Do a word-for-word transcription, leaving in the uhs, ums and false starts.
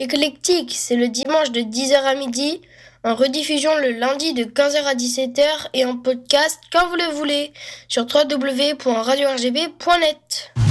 Éclectique, c'est le dimanche de dix heures à midi, en rediffusion le lundi de quinze heures à dix-sept heures et en podcast quand vous le voulez sur w w w point radio r g b point net.